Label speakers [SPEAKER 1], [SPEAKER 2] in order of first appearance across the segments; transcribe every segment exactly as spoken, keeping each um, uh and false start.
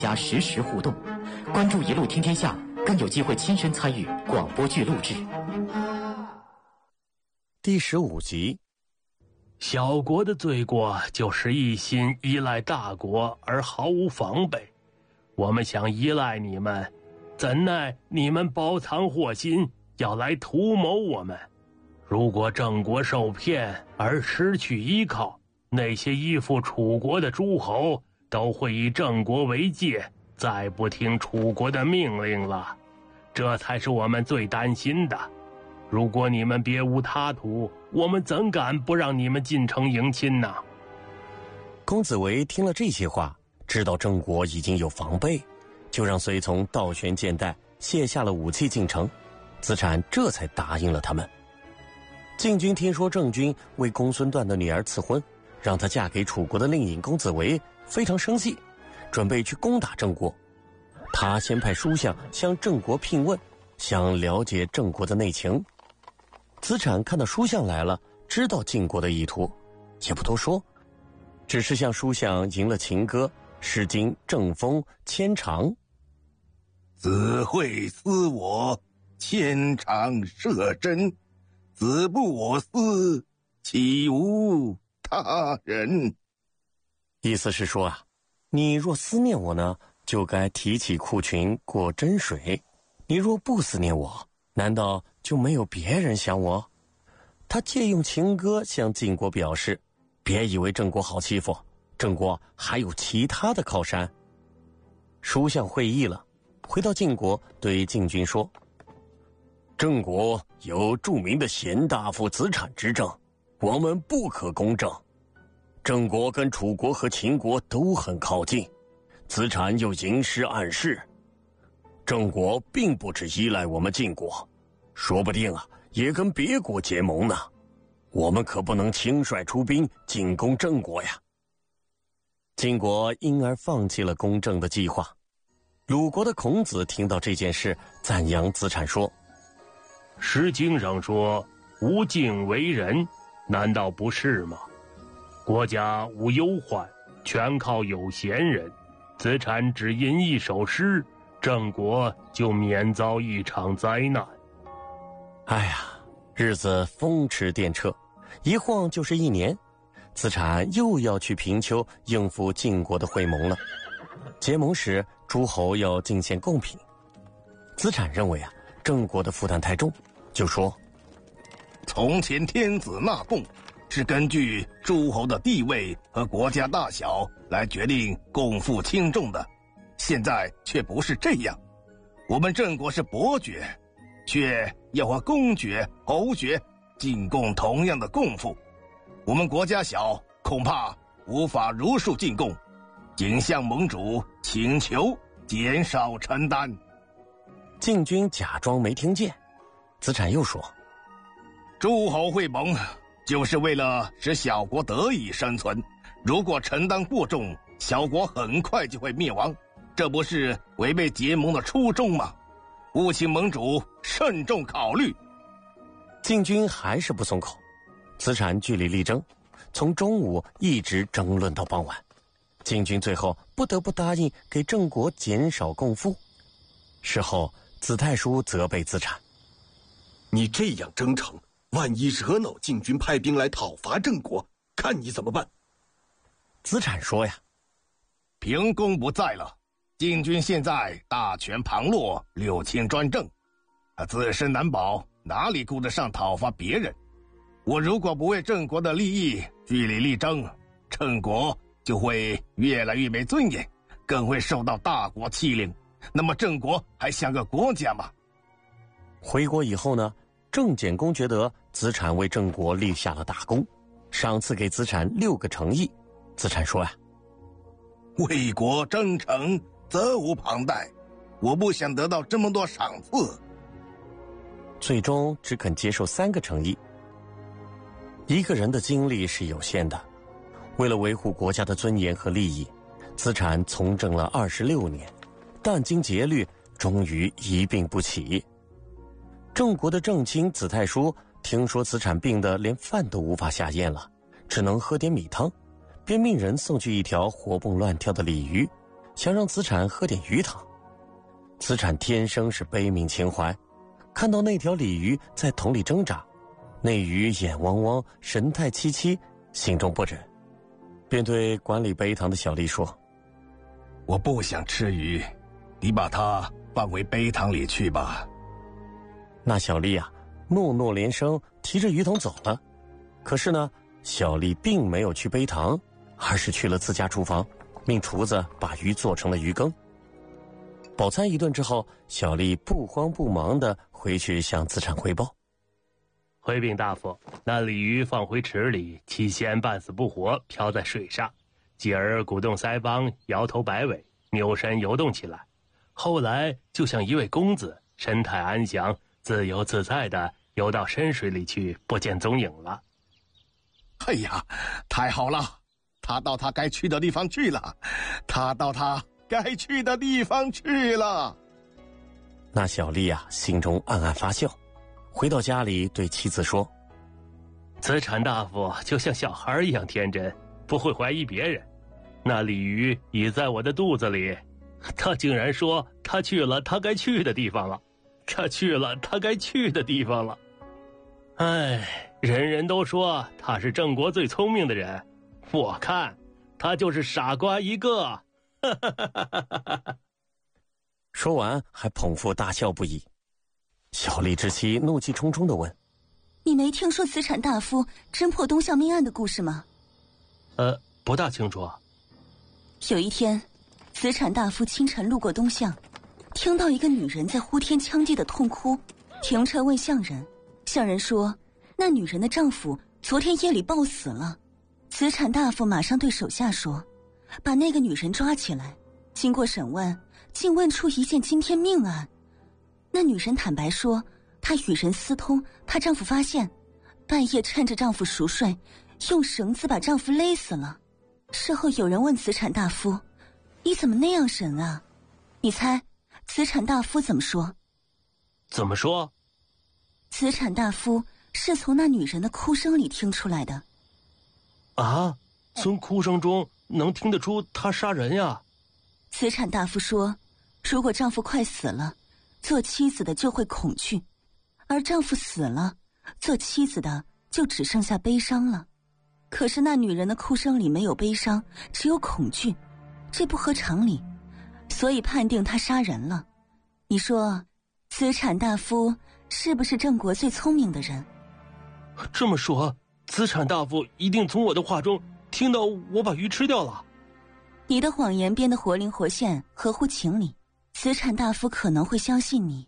[SPEAKER 1] 加实时互动，关注一路听天下，更有机会亲身参与广播剧录制。
[SPEAKER 2] 第十五集，
[SPEAKER 3] 小国的罪过就是一心依赖大国而毫无防备。我们想依赖你们，怎奈你们包藏祸心，要来图谋我们。如果郑国受骗而失去依靠，那些依附楚国的诸侯都会以郑国为戒，再不听楚国的命令了。这才是我们最担心的。如果你们别无他途，我们怎敢不让你们进城迎亲呢？
[SPEAKER 2] 公子围听了这些话，知道郑国已经有防备，就让随从倒悬箭袋，卸下了武器进城。子产这才答应了他们。晋军听说郑军为公孙段的女儿赐婚，让她嫁给楚国的令尹公子围，非常生气，准备去攻打郑国。他先派书相向郑国聘问，想了解郑国的内情。子产看到书相来了，知道晋国的意图，也不多说，只是向书相吟了情歌，诗经正风牵肠。
[SPEAKER 4] 子惠思我，牵肠射针，子不我思，岂无他人。
[SPEAKER 2] 意思是说啊，你若思念我呢，就该提起裤裙过针水，你若不思念我，难道就没有别人想我？他借用情歌向晋国表示，别以为郑国好欺负，郑国还有其他的靠山。书相会意了，回到晋国对晋军说，郑国有著名的贤大夫子产执政，我们不可攻郑。郑国跟楚国和秦国都很靠近，子产又吟诗暗示，郑国并不只依赖我们晋国，说不定啊也跟别国结盟呢，我们可不能轻率出兵进攻郑国呀。晋国因而放弃了攻郑的计划。鲁国的孔子听到这件事，赞扬子产说，
[SPEAKER 3] 诗经上说无敬为人，难道不是吗？国家无忧患，全靠有贤人，子产只吟一首诗，郑国就免遭一场灾难。
[SPEAKER 2] 哎呀，日子风驰电掣，一晃就是一年，子产又要去平丘应付晋国的会盟了。结盟时，诸侯要进献贡品。子产认为啊，郑国的负担太重，就说，
[SPEAKER 4] 从前天子纳贡是根据诸侯的地位和国家大小来决定贡赋轻重的，现在却不是这样。我们郑国是伯爵，却要和公爵、侯爵进贡同样的贡赋。我们国家小，恐怕无法如数进贡，仅向盟主请求减少承担。
[SPEAKER 2] 晋军假装没听见，子产又说，
[SPEAKER 4] 诸侯会盟就是为了使小国得以生存，如果承担过重，小国很快就会灭亡，这不是违背结盟的初衷吗？务请盟主慎重考虑。
[SPEAKER 2] 晋军还是不松口，子产据理力争，从中午一直争论到傍晚。晋军最后不得不答应给郑国减少贡赋。事后子太叔责备子产，
[SPEAKER 5] 你这样争城，万一惹恼晋军派兵来讨伐郑国，看你怎么办？
[SPEAKER 2] 子产说呀，
[SPEAKER 4] 平公不在了，晋军现在大权旁落，六亲专政，他自身难保，哪里顾得上讨伐别人？我如果不为郑国的利益据理力争，郑国就会越来越没尊严，更会受到大国欺凌，那么郑国还像个国家吗？
[SPEAKER 2] 回国以后呢，郑简公觉得子产为郑国立下了大功，赏赐给子产六个城邑。子产说呀，
[SPEAKER 4] 为国争城，责无旁贷，我不想得到这么多赏赐。
[SPEAKER 2] 最终只肯接受三个城邑。一个人的精力是有限的，为了维护国家的尊严和利益，子产从政了二十六年，殚精竭虑，终于一病不起。郑国的正卿子太叔听说子产病得连饭都无法下咽了，只能喝点米汤，便命人送去一条活蹦乱跳的鲤鱼， 想让子产喝点鱼汤。子产天生是悲悯情怀，看到那条鲤鱼在桶里挣扎，那鱼眼汪汪，神态凄凄，心中不忍，便对管理碑堂的小丽说：
[SPEAKER 4] 我不想吃鱼，你把它放回碑堂里去吧。
[SPEAKER 2] 那小丽啊，诺诺连声，提着鱼桶走了。可是呢，小丽并没有去碑堂，而是去了自家厨房，命厨子把鱼做成了鱼羹。饱餐一顿之后，小丽不慌不忙地回去向子产汇报：
[SPEAKER 3] 回禀大夫，那鲤鱼放回池里，起先半死不活，漂在水上，继而鼓动腮帮，摇头摆尾，扭身游动起来，后来就像一位公子，神态安详，自由自在地游到深水里去，不见踪影了。
[SPEAKER 4] 哎呀，太好了，他到他该去的地方去了，他到他该去的地方去了。
[SPEAKER 2] 那小丽啊，心中暗暗发笑，回到家里对妻子说：
[SPEAKER 3] 子产大夫就像小孩一样天真，不会怀疑别人。那鲤鱼已在我的肚子里，他竟然说他去了他该去的地方了，他去了他该去的地方了。哎，人人都说他是郑国最聪明的人，我看他就是傻瓜一个。
[SPEAKER 2] 说完还捧腹大笑不已。小丽之妻怒气冲冲地问：
[SPEAKER 6] 你没听说子产大夫侦破东巷命案的故事吗？
[SPEAKER 3] 呃，不大清楚。
[SPEAKER 6] 有一天，子产大夫清晨路过东巷，听到一个女人在呼天抢地的痛哭，停车问巷人，巷人说那女人的丈夫昨天夜里暴死了。子产大夫马上对手下说，把那个女人抓起来。经过审问，竟问出一件惊天命案。那女人坦白说，她与人私通，她丈夫发现，半夜趁着丈夫熟睡，用绳子把丈夫勒死了。事后有人问子产大夫，你怎么那样神啊？你猜子产大夫怎么说？
[SPEAKER 3] 怎么说？
[SPEAKER 6] 子产大夫是从那女人的哭声里听出来的。
[SPEAKER 3] 啊，从哭声中能听得出她杀人呀？
[SPEAKER 6] 子产大夫说，如果丈夫快死了，做妻子的就会恐惧，而丈夫死了，做妻子的就只剩下悲伤了。可是那女人的哭声里没有悲伤，只有恐惧，这不合常理，所以判定她杀人了。你说子产大夫是不是郑国最聪明的人？
[SPEAKER 3] 这么说，子产大夫一定从我的话中听到我把鱼吃掉了。
[SPEAKER 6] 你的谎言编得活灵活现，合乎情理，子产大夫可能会相信你。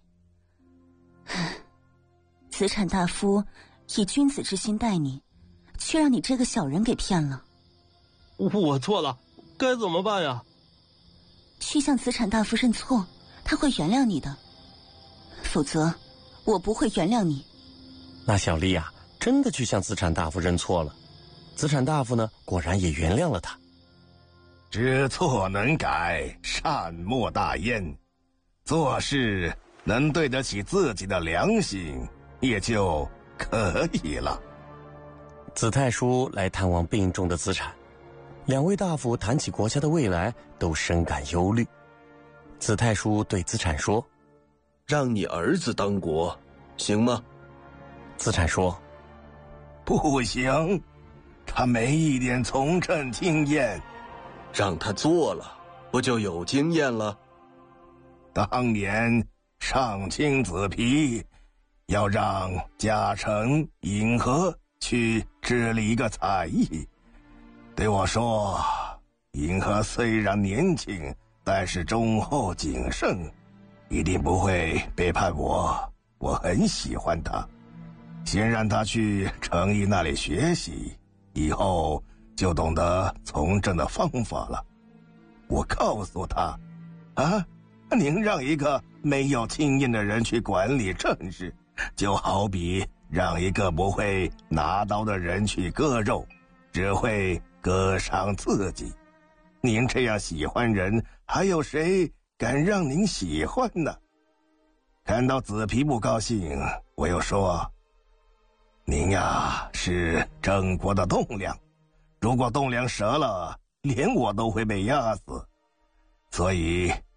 [SPEAKER 6] 子产大夫以君子之心待你，却让你这个小人给骗了。
[SPEAKER 3] 我错了，该怎么办呀？
[SPEAKER 6] 去向子产大夫认错，他会原谅你的，否则我不会原谅你。
[SPEAKER 2] 那小丽啊，真的去向子产大夫认错了。子产大夫呢，果然也原谅了他。
[SPEAKER 4] 知错能改，善莫大焉。做事能对得起自己的良心，也就可以了。
[SPEAKER 2] 子太叔来探望病重的子产，两位大夫谈起国家的未来，都深感忧虑。子太叔对子产说：
[SPEAKER 5] 让你儿子当国，行吗？
[SPEAKER 2] 子产说：
[SPEAKER 4] 不行，他没一点从政经验。
[SPEAKER 5] 让他做了，不就有经验了？
[SPEAKER 4] 当年上卿子皮要让贾成、尹和去治理一个采邑，对我说，尹和虽然年轻，但是忠厚谨慎，一定不会背叛我，我很喜欢他，先让他去成邑那里学习，以后就懂得从政的方法了。我告诉他，啊，您让一个没有经验的人去管理政事，就好比让一个不会拿刀的人去割肉，只会割伤自己。您这样喜欢人，还有谁敢让您喜欢呢？看到子皮不高兴，我又说，您呀是郑国的栋梁，如果栋梁折了，连我都会被压死。 所以